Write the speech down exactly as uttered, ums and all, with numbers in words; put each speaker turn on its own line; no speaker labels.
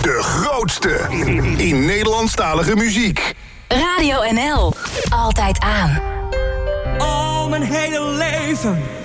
De grootste in Nederlandstalige muziek.
Radio N L. Altijd aan.
Al mijn hele leven